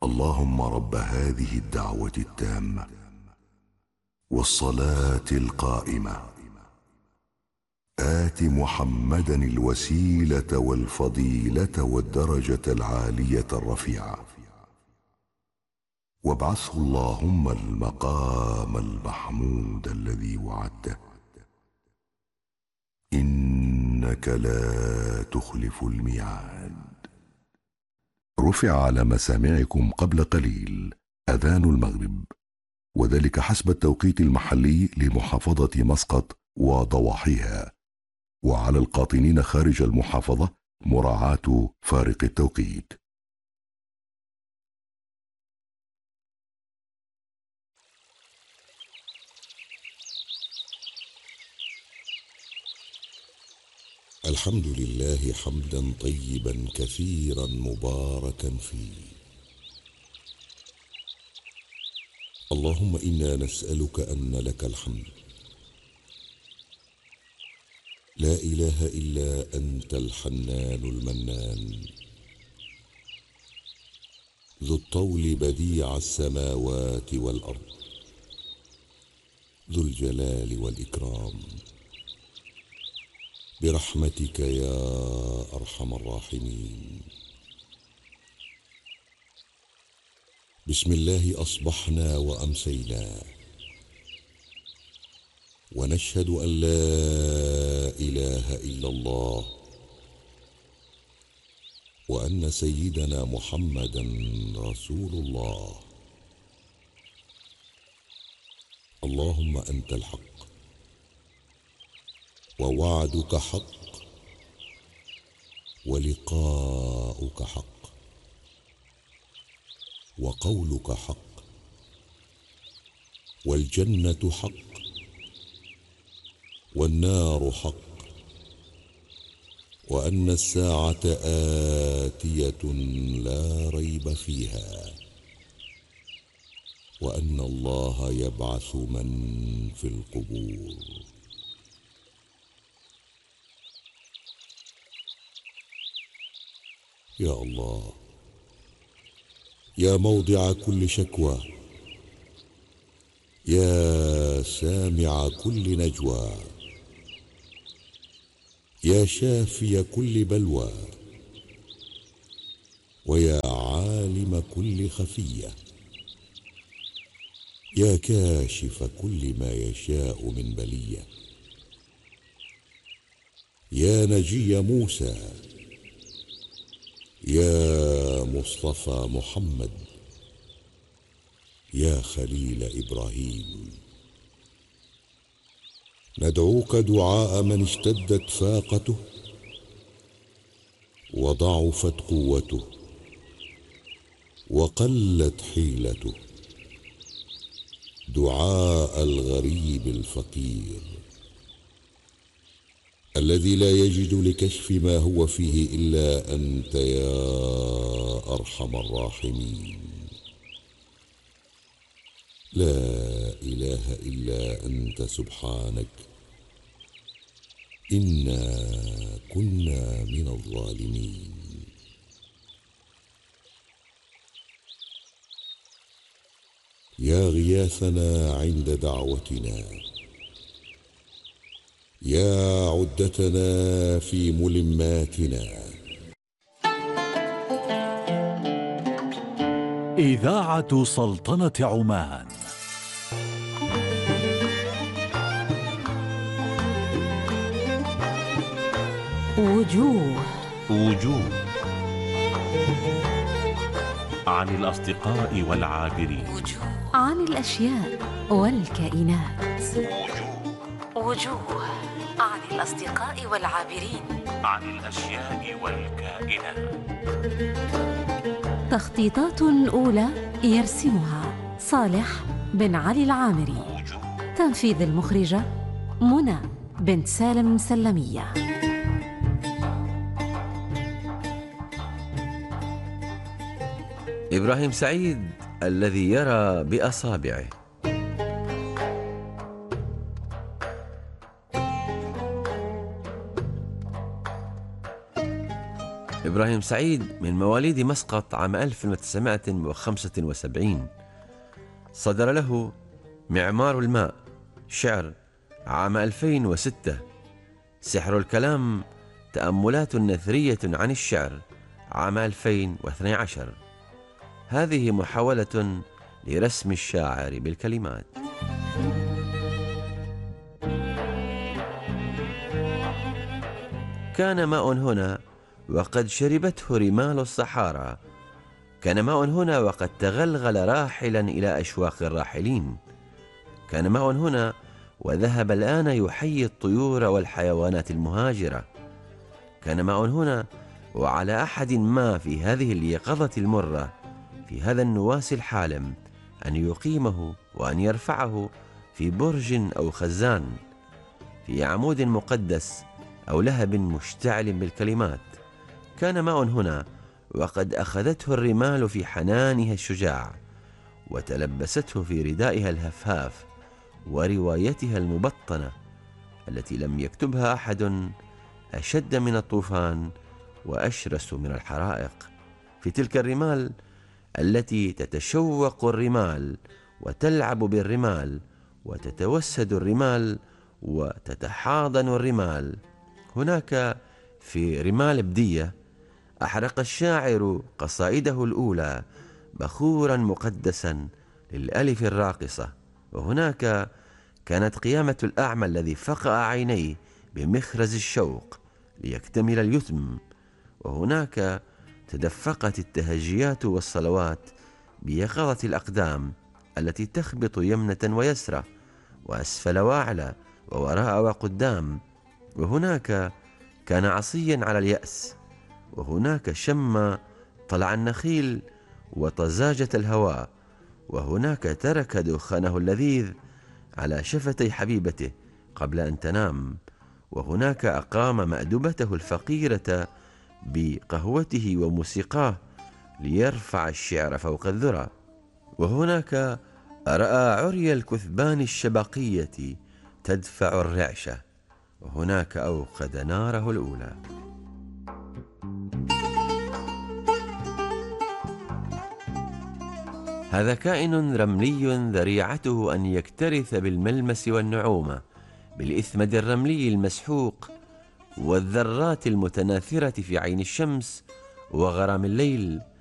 اللهم رب هذه الدعوة التامة والصلاة القائمة آت محمدا الوسيلة والفضيلة والدرجة العالية الرفيعة، وابعثه اللهم المقام المحمود الذي وعدته، إنك لا تخلف الميعاد. رفع على مسامعكم قبل قليل أذان المغرب، وذلك حسب التوقيت المحلي لمحافظة مسقط وضواحيها، وعلى القاطنين خارج المحافظة مراعاة فارق التوقيت. الحمد لله حمدا طيبا كثيرا مباركا فيه. اللهم إنا نسألك أن لك الحمد، لا إله إلا أنت الحنان المنان، ذو الطول بديع السماوات والأرض، ذو الجلال والإكرام، برحمتك يا أرحم الراحمين. بسم الله أصبحنا وأمسينا، ونشهد أن لا إله إلا الله، وأن سيدنا محمدا رسول الله. اللهم أنت الحق، ووعدك حق، ولقاؤك حق، وقولك حق، والجنة حق، والنار حق، وأن الساعة آتية لا ريب فيها، وأن الله يبعث من في القبور. يا الله، يا موضع كل شكوى، يا سامع كل نجوى، يا شافي كل بلوى، ويا عالم كل خفية، يا كاشف كل ما يشاء من بلية، يا نجي موسى، يا مصطفى محمد، يا خليل إبراهيم. ندعوك دعاء من اشتدت فاقته وضعفت قوته وقلت حيلته، دعاء الغريب الفقير الذي لا يجد لكشف ما هو فيه إلا أنت يا أرحم الراحمين. لا إله إلا أنت سبحانك، إنا كنا من الظالمين. يا غياثنا عند دعوتنا، يا عدتنا في ملماتنا. إذاعة سلطنة عمان. وجوه عن الأصدقاء والعابرين، عن الأشياء والكائنات. وجوه عن الأصدقاء والعابرين، عن الأشياء والكائنات. تخطيطات أولى يرسمها صالح بن علي العامري. تنفيذ المخرجة منى بنت سالم سلمية. إبراهيم سعيد الذي يرى بأصابعه. إبراهيم سعيد من مواليد مسقط عام 1975. صدر له معمار الماء شعر عام 2006. سحر الكلام تأملات نثرية عن الشعر عام 2012. هذه محاولة لرسم الشاعر بالكلمات. كان ماء هنا وقد شربته رمال الصحارى، كان ماء هنا وقد تغلغل راحلا إلى أشواق الراحلين، كان ماء هنا وذهب الآن يحيي الطيور والحيوانات المهاجرة، كان ماء هنا وعلى أحد ما في هذه اليقظة المرة في هذا النواس الحالم أن يقيمه وأن يرفعه في برج أو خزان، في عمود مقدس أو لهب مشتعل بالكلمات. كان ماء هنا وقد أخذته الرمال في حنانها الشجاع، وتلبسته في ردائها الهفهاف وروايتها المبطنة التي لم يكتبها أحد أشد من الطوفان وأشرس من الحرائق. في تلك الرمال التي تتشوق الرمال وتلعب بالرمال وتتوسد الرمال وتتحاضن الرمال، هناك في رمال بدية أحرق الشاعر قصائده الأولى بخورا مقدسا للألف الراقصة، وهناك كانت قيامة الأعمى الذي فقأ عينيه بمخرز الشوق ليكتمل اليتم، وهناك تدفقت التهجيات والصلوات بيقظة الأقدام التي تخبط يمنة ويسرى وأسفل وأعلى ووراء وقدام، وهناك كان عصيا على اليأس، وهناك شم طلع النخيل وطزاجة الهواء، وهناك ترك دخانه اللذيذ على شفتي حبيبته قبل أن تنام، وهناك أقام مأدبته الفقيرة بقهوته وموسيقاه ليرفع الشعر فوق الذرى، وهناك رأى عري الكثبان الشبقية تدفع الرعشة، وهناك أوقد ناره الأولى. هذا كائن رملي ذريعته أن يكترث بالملمس والنعومة، بالإثمد الرملي المسحوق والذرات المتناثرة في عين الشمس وغرام الليل،